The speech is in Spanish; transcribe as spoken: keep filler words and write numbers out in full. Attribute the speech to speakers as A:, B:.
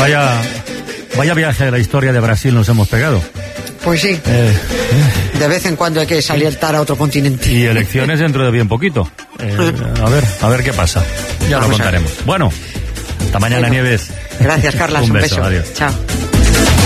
A: Vaya, vaya viaje de la historia de Brasil nos hemos pegado.
B: Pues sí. Eh, eh. De vez en cuando hay que saltar a otro continente.
A: Y elecciones dentro de bien poquito. Eh, a ver, a ver qué pasa. Ya Vamos lo contaremos. Bueno, hasta mañana, bueno, Nieves.
B: Gracias, Carlas.
A: Un,
B: un
A: beso.
B: beso.
A: Adiós.
B: Chao.